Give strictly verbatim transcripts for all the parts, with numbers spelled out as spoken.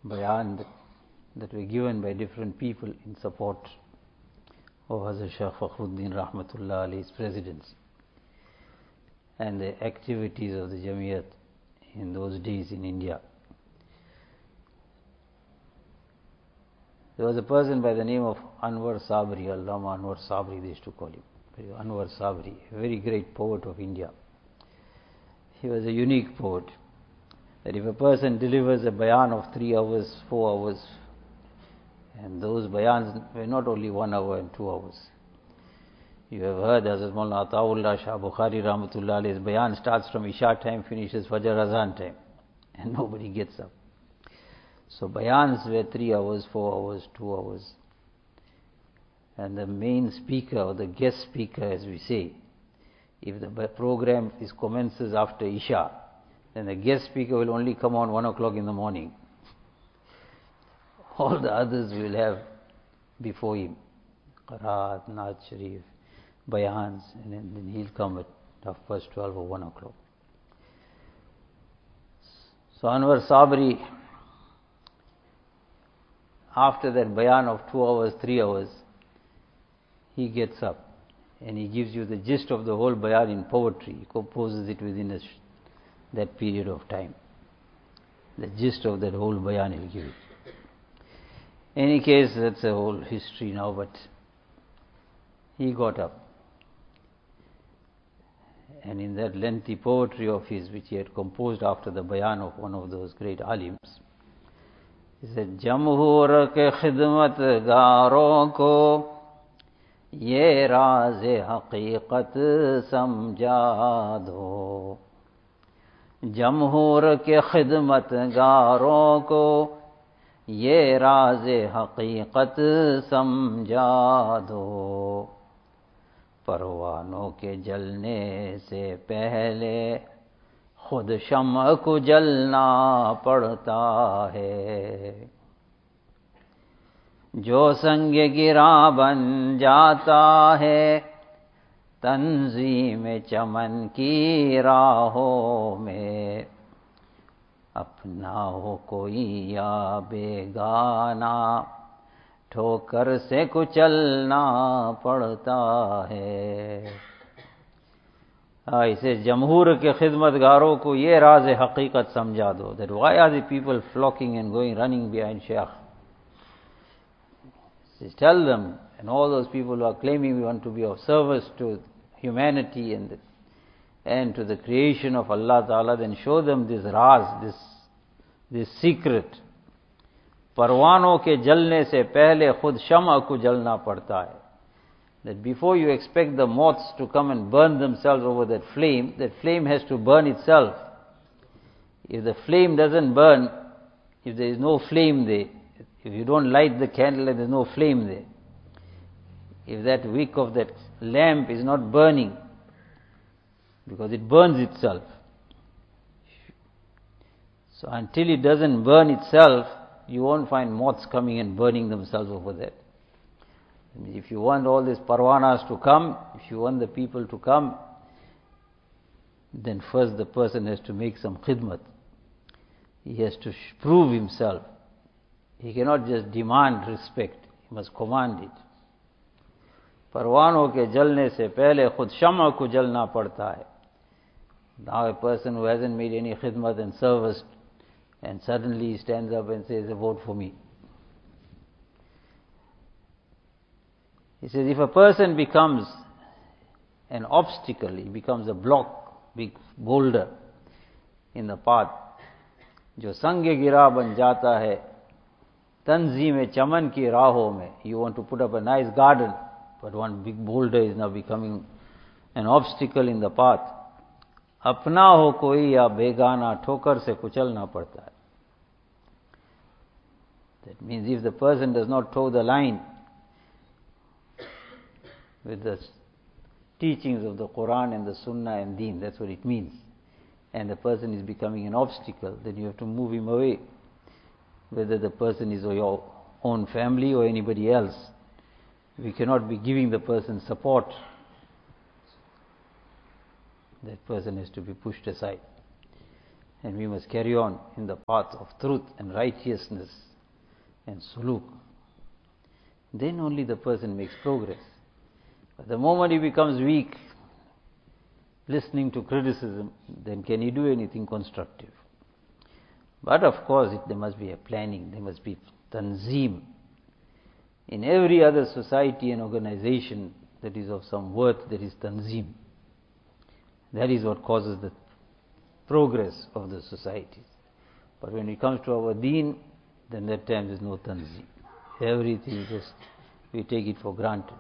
bayan that, that were given by different people in support of Hazrat Shaykh Fakhruddin Rahmatullah Alayhi's presidency and the activities of the Jamiyat in those days in India. There was a person by the name of Anwar Sabri, Allama Anwar Sabri they used to call him. Anwar Sabri, a very great poet of India. He was a unique poet. That if a person delivers a bayan of three hours, four hours, and those bayans were not only one hour and two hours. You have heard Hazrat Maulana Ataullah Shah Bukhari Rahmatullah Alayhi's bayan starts from Isha time, finishes Fajr Azan time, and nobody gets up. So bayans were three hours, four hours, two hours. And the main speaker or the guest speaker, as we say, if the program is commences after Isha, then the guest speaker will only come on one o'clock in the morning. All the others will have before him Qaraat, Naat Sharif, Bayans, and then he'll come at half past twelve or one o'clock. So Anwar Sabri, after that bayan of two hours, three hours, he gets up and he gives you the gist of the whole bayan in poetry. He composes it within a, that period of time. The gist of that whole bayan he'll give it. In any case, that's a whole history now, but he got up. And in that lengthy poetry of his, which he had composed after the bayan of one of those great alims, he said, Jamhur ke khidmat garon ko ये राज़ हकीकत समझा दो, जमहूर के खिदमत गारों को ये राज़ हकीकत समझा दो, परवानों के जलने से पहले खुद शम्अ को जलना पड़ता है, जो संग गिरा बन जाता है तंजीम चमन की राहों में, अपना हो कोई या बेगाना ठोकर से कुचलना पड़ता है। इसे जमहूर के खिदमतगारों को ये राज हकीकत समझा दो, that why are the people flocking and going running behind Shaykh? Just tell them, and all those people who are claiming we want to be of service to humanity and, and to the creation of Allah Ta'ala, then show them this raz, this, this secret. परवानों के जलने से पहले खुद शम्अ को जलना पड़ता है. That before you expect the moths to come and burn themselves over that flame, that flame has to burn itself. If the flame doesn't burn, if there is no flame there, if you don't light the candle and there is no flame there, if that wick of that lamp is not burning, because it burns itself. So until it doesn't burn itself, you won't find moths coming and burning themselves over that. If you want all these parwanas to come, if you want the people to come, then first the person has to make some khidmat. He has to prove himself. He cannot just demand respect, he must command it. परवानों के जलने से पहले खुद शम्अ को जलना पड़ता है. Now a person who hasn't made any khidmat and service, and suddenly he stands up and says, vote for me. He says, if a person becomes an obstacle, he becomes a block, big boulder in the path, जो संग गिरा बन जाता है तंजीम चमन की राहों में, you want to put up a nice garden, but one big boulder is now becoming an obstacle in the path. अपना हो कोई या बेगाना ठोकर से कुचलना पड़ता है. That means if the person does not toe the line with the teachings of the Quran and the Sunnah and Deen, that's what it means, and the person is becoming an obstacle, then you have to move him away. Whether the person is your own family or anybody else, we cannot be giving the person support. That person has to be pushed aside. and we must carry on in the path of truth and righteousness and suluk. Then only the person makes progress. But the moment he becomes weak, listening to criticism, then can he do anything constructive? But of course, it, there must be a planning, there must be tanzeem. In every other society and organization that is of some worth, there is tanzeem. That is what causes the progress of the societies. But when it comes to our deen, then that time there is no tanzeem. Everything just, we take it for granted.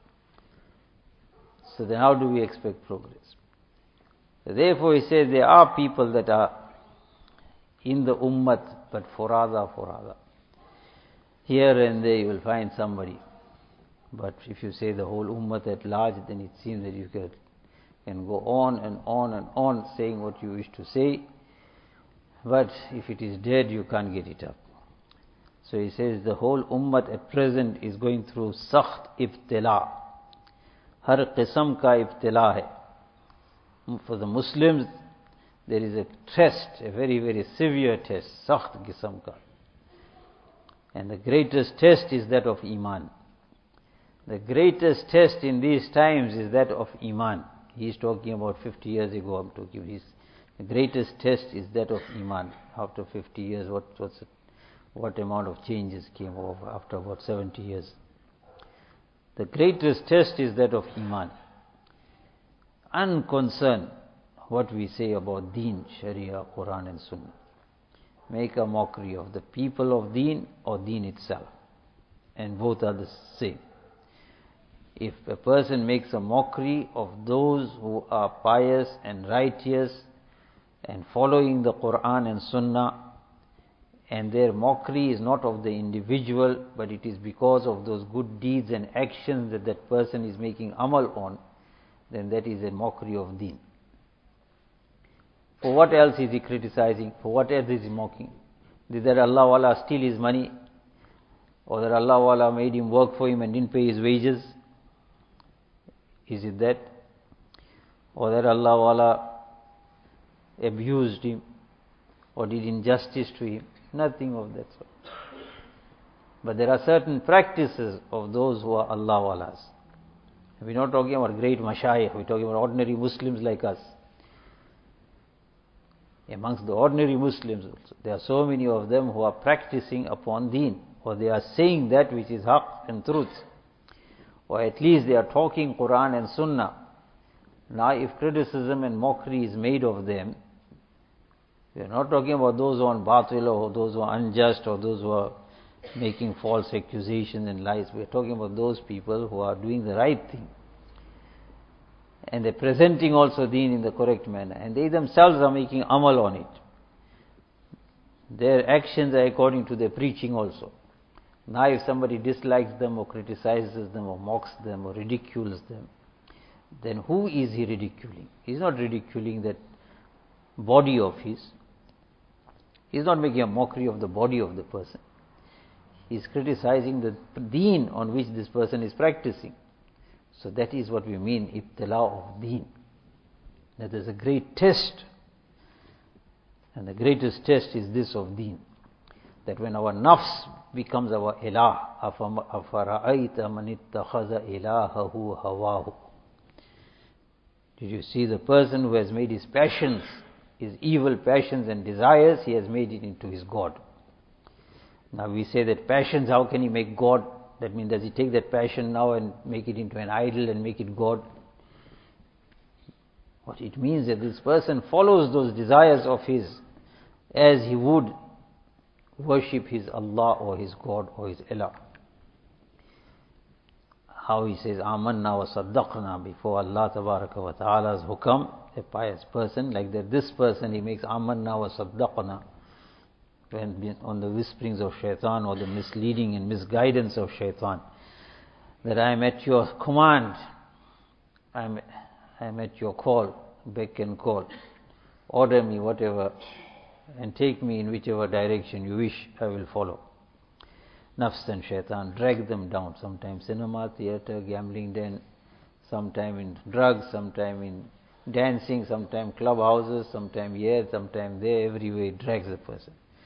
So then how do we expect progress? So therefore he says there are people that are in the ummat, but forada, forada. Here and there you will find somebody. But if you say the whole ummat at large, then it seems that you can, can go on and on and on saying what you wish to say. But if it is dead, you can't get it up. So he says the whole ummat at present is going through sakht ibtila. Har qisam ka ibtila hai. For the Muslims, there is a test, a very, very severe test, sakht qisam ka. And the greatest test is that of Iman. The greatest test in these times is that of Iman. He is talking about fifty years ago, I'm talking. He's, the greatest test is that of Iman. After fifty years, what, what's it, what amount of changes came over after about seventy years? The greatest test is that of Iman. Unconcerned what we say about Deen, Sharia, Quran and Sunnah. Make a mockery of the people of Deen or Deen itself. And both are the same. If a person makes a mockery of those who are pious and righteous and following the Quran and Sunnah, and their mockery is not of the individual, but it is because of those good deeds and actions that that person is making amal on, then that is a mockery of Deen. For what else is he criticizing? For what else is he mocking? Did that Allah Wala steal his money? Or that Allah Wala made him work for him and didn't pay his wages? Is it that? Or that Allah Wala abused him? Or did injustice to him? Nothing of that sort. But there are certain practices of those who are Allah Walas. We're not talking about great mashayikh, we're talking about ordinary Muslims like us. Amongst the ordinary Muslims also, there are so many of them who are practicing upon deen, or they are saying that which is haqq and truth, or at least they are talking Quran and Sunnah. Now if criticism and mockery is made of them, we are not talking about those who are on batil or those who are unjust or those who are making false accusations and lies. We are talking about those people who are doing the right thing. And they are presenting also deen in the correct manner. And they themselves are making amal on it. Their actions are according to their preaching also. Now if somebody dislikes them or criticizes them or mocks them or ridicules them, then who is he ridiculing? He is not ridiculing that body of his. He is not making a mockery of the body of the person. He is criticizing the deen on which this person is practicing. So that is what we mean, ibtila of deen. That is a great test. And the greatest test is this of deen. That when our nafs becomes our ilah, afara'ayta man ittakhaza ilahahu hawahu. Did you see the person who has made his passions, his evil passions and desires, he has made it into his God. Now we say that passions, how can he make God? That means, does he take that passion now and make it into an idol and make it God? What it means that this person follows those desires of his as he would worship his Allah or his God or his Ilah. How he says, Amanna wa saddaqna, before Allah Tabaraka wa Ta'ala's hukam, a pious person, like that this person, he makes Amanna wa saddaqna, when on the whisperings of shaitan or the misleading and misguidance of shaitan, that I am at your command, I am, I am at your call, beck and call, order me whatever, and take me in whichever direction you wish, I will follow. Nafs and shaitan drag them down, sometimes cinema, theatre, gambling den, sometime in drugs, sometime in dancing, sometimes club houses, sometimes here, sometimes there, everywhere it drags the person.